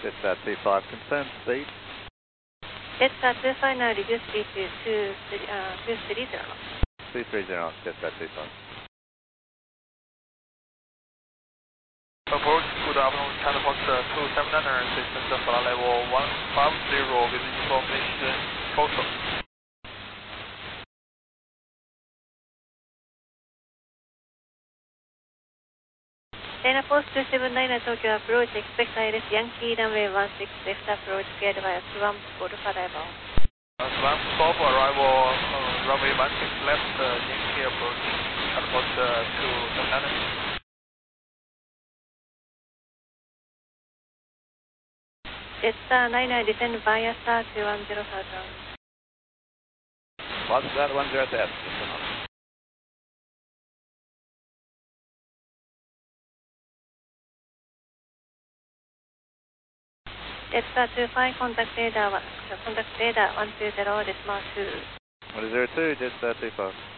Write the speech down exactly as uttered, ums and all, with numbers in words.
Jetstar two five, confirm speed. Jetstar two five now, reduce speed to two three, uh, two three zero knots. two three zero knots, Jetstar two five. Approach, good afternoon, China Post two seven nine, system just level one five zero with information photo. China Post two seven nine, Tokyo approach, expect I L S Yankee runway one six, left approach, cleared via Swamp, for arrival. Uh, Swamp, stop, arrival, uh, runway one six, left, uh, Yankee approach, China Post two seven nine. Jetstar nine nine, descend via start to one zero thousand. One start one zero thousand. Jetstar two five, contact radar, contact radar one two zero, decimal two. one zero two, Jetstar two five.